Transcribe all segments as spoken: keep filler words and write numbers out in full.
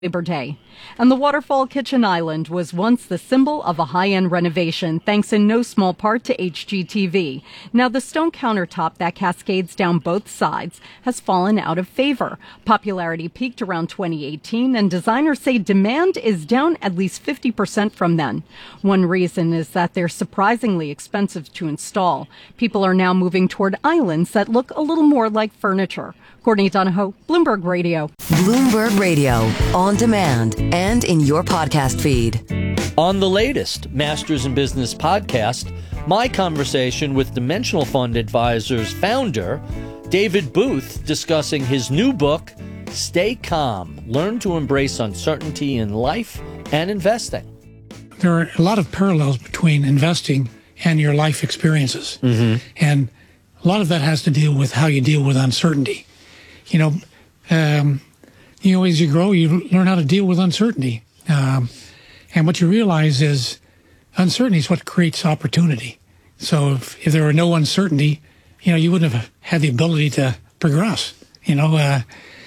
Labor Day. And the Waterfall Kitchen Island was once the symbol of a high-end renovation, thanks in no small part to H G T V. Now the stone countertop that cascades down both sides has fallen out of favor. Popularity peaked around twenty eighteen, and designers say demand is down at least fifty percent from then. One reason is that they're surprisingly expensive to install. People are now moving toward islands that look a little more like furniture. Courtney Donahoe, Bloomberg Radio. Bloomberg Radio, on demand and in your podcast feed. On the latest Masters in Business podcast, my conversation with Dimensional Fund Advisors founder David Booth discussing his new book, Stay Calm, Learn to Embrace Uncertainty in Life and Investing. There are a lot of parallels between investing and your life experiences. Mm-hmm. And a lot of that has to deal with how you deal with uncertainty. You know, um, you know, as you grow, you learn how to deal with uncertainty. Um, and what you realize is uncertainty is what creates opportunity. So if, if there were no uncertainty, you know, you wouldn't have had the ability to progress, you know. Uh,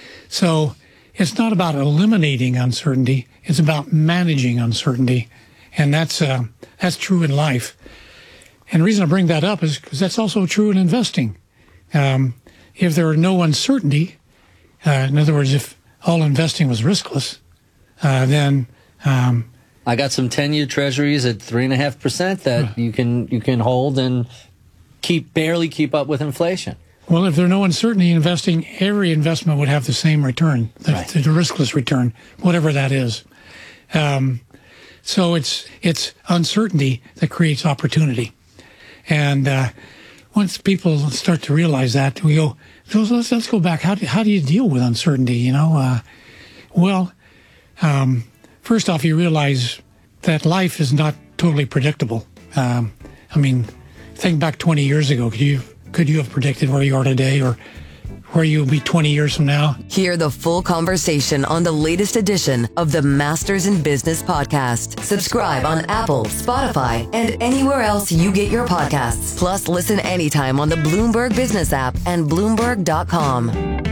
so it's not about eliminating uncertainty. It's about managing uncertainty. And that's uh, that's true in life. And the reason I bring that up is because that's also true in investing. Um If there were no uncertainty, uh, in other words, if all investing was riskless, uh, then um, I got some ten-year treasuries at three and a half percent that uh, you can you can hold and keep barely keep up with inflation. Well, if there were no uncertainty in investing, every investment would have the same return, the, right. the, the riskless return, whatever that is. Um, so it's it's uncertainty that creates opportunity, and uh, once people start to realize that, we go, so let's, let's go back. How do, how do you deal with uncertainty, you know? Uh, well, um, first off, you realize that life is not totally predictable. Um, I mean, think back twenty years ago. Could you, could you have predicted where you are today or where you'll be twenty years from now? Hear the full conversation on the latest edition of the Masters in Business podcast. Subscribe on Apple, Spotify, and anywhere else you get your podcasts. Plus, listen anytime on the Bloomberg Business app and Bloomberg dot com.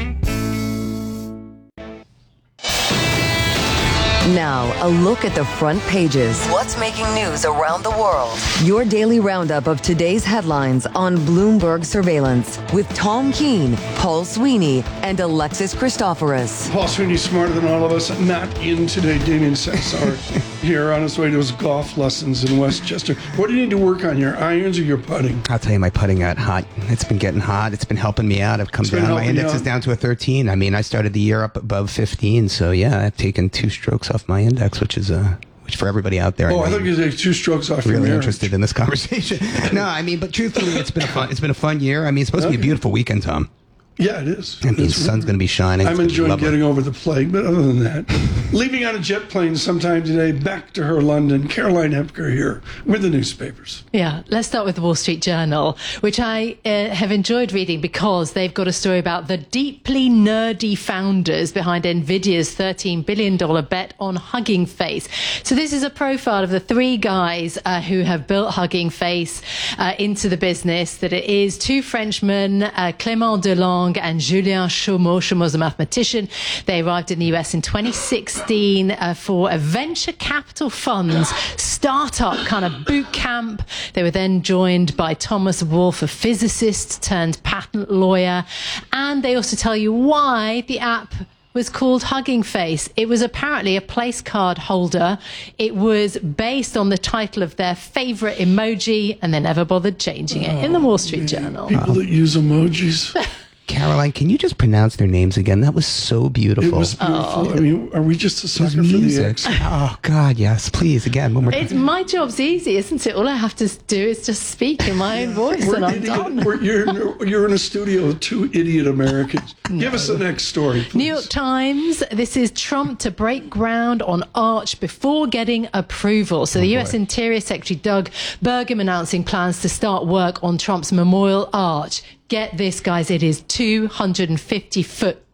Now, a look at the front pages. What's making news around the world? Your daily roundup of today's headlines on Bloomberg Surveillance with Tom Keene, Paul Sweeney, and Alexis Christoforous. Paul Sweeney's smarter than all of us. Not in today. Damien Sensar here on his way to his golf lessons in Westchester. What do you need to work on, your irons or your putting? I'll tell you, my putting got hot. It's been getting hot. It's been helping me out. I've come It's down. My index is down to a thirteen. I mean, I started the year up above fifteen. So, yeah, I've taken two strokes off my index, which is uh, which for everybody out there. Oh, I, I thought you were two strokes off your really marriage. interested in this conversation. No, I mean, but truthfully, it's been a fun. It's been a fun year. I mean, it's supposed okay. to be a beautiful weekend, Tom. Yeah, it is. I mean, the sun's going to be shining. I'm enjoying getting over the plague, but other than that, leaving on a jet plane sometime today, back to her London. Caroline Hepker here with the newspapers. Yeah, let's start with the Wall Street Journal, which I uh, have enjoyed reading because they've got a story about the deeply nerdy founders behind NVIDIA's thirteen billion dollars bet on Hugging Face. So this is a profile of the three guys uh, who have built Hugging Face uh, into the business that it is. Two Frenchmen, uh, Clément Delangue and Julien Chaumont. Chaumont's a mathematician. They arrived in the U S in twenty sixteen uh, for a venture capital fund's startup kind of boot camp. They were then joined by Thomas Wolfe, a physicist turned patent lawyer. And they also tell you why the app was called Hugging Face. It was apparently a place card holder. It was based on the title of their favorite emoji, and they never bothered changing it. Oh, in the Wall Street Journal. People that use emojis. Caroline, can you just pronounce their names again? That was so beautiful. It was beautiful. Oh. I mean, are we just a sucker for the X? Oh, God, yes. Please, again, one more time. It's, my job's easy, isn't it? All I have to do is just speak in my own voice we're and I'm idiot, done. We're, you're, in a, you're in a studio with two idiot Americans. No. Give us the next story, please. New York Times, this is Trump to break ground on Arch before getting approval. So the oh, U S boy. Interior Secretary Doug Burgum announcing plans to start work on Trump's Memorial Arch. Get this, guys, it is two hundred fifty foot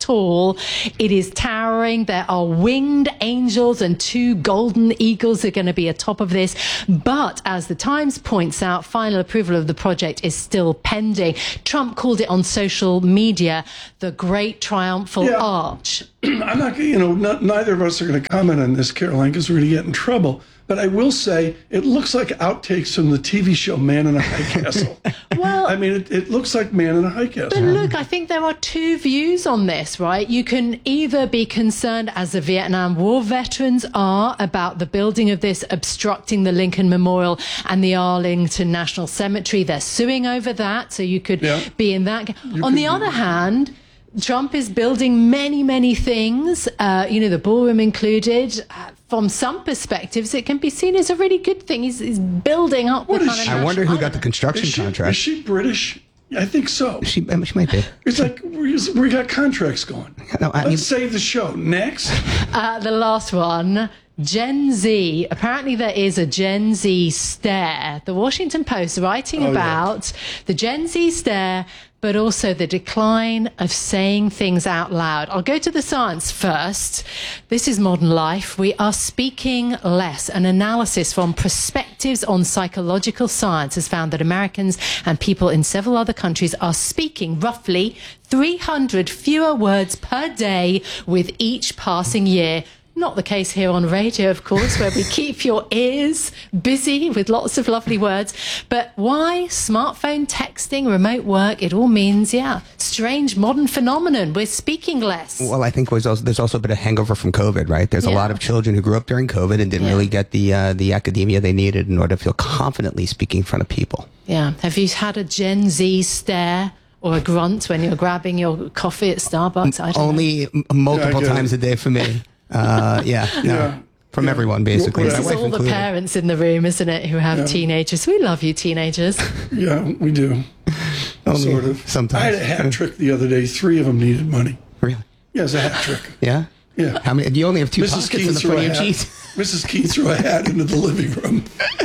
tall. It is towering. There are winged angels and two golden eagles are going to be atop of this. But as the Times points out, final approval of the project is still pending. Trump called it on social media the Great Triumphal Yeah. Arch. I'm not, you know, not, neither of us are going to comment on this, Caroline, because we're going to get in trouble. But I will say it looks like outtakes from the T V show Man in a High Castle. Well, I mean, it, it looks like Man in a High Castle. But look, I think there are two views on this, right? You can either be concerned, as the Vietnam War veterans are, about the building of this obstructing the Lincoln Memorial and the Arlington National Cemetery. They're suing over that, so you could Yeah. be in that. You On could the be- other hand, Trump is building many, many things, uh, you know, the ballroom included. Uh, from some perspectives, it can be seen as a really good thing. He's, he's building up What the is kind of she- I wonder who national got the construction Is she, is contract. she British? I think so. She, um, she might be. It's like we, we got contracts going. No, I Let's mean- save the show. Next. Uh, the last one, Gen Z. Apparently, there is a Gen Z stare. The Washington Post writing Oh, yeah. about the Gen Z stare, but also the decline of saying things out loud. I'll go to the science first. This is modern life. We are speaking less. An analysis from Perspectives on Psychological Science has found that Americans and people in several other countries are speaking roughly three hundred fewer words per day with each passing year. Not the case here on radio, of course, where we keep your ears busy with lots of lovely words. But why? Smartphone, texting, remote work, it all means, yeah, strange modern phenomenon. We're speaking less. Well, I think was also, there's also a bit of hangover from COVID, right? There's a Yeah. lot of children who grew up during COVID and didn't Yeah. really get the uh, the academia they needed in order to feel confidently speaking in front of people. Yeah. Have you had a Gen Z stare or a grunt when you're grabbing your coffee at Starbucks? I don't know. Only m- multiple Yeah, I get times it. a day for me. Uh, yeah, no, Yeah. from Yeah. everyone basically. Well, This My is wife all the included. parents in the room, isn't it, who have teenagers. We love you, teenagers. Yeah, we do. Only Sort of. sometimes. I had a hat trick the other day. Three of them needed money. Really? Yeah, it's a hat trick. Yeah. Yeah. How many? You only have two Missus pockets in Keene the threw front a of your hat. jeans. Missus Keene threw a hat into the living room.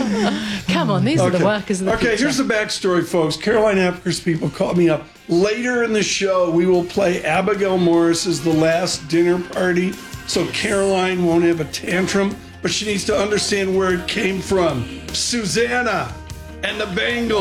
Come on, these are the workers of the Okay, future. here's the backstory, folks. Caroline Apker's people called me up. Later in the show, we will play Abigail Morris's The Last Dinner Party, so Caroline won't have a tantrum, but she needs to understand where it came from. Susanna and the Bengals.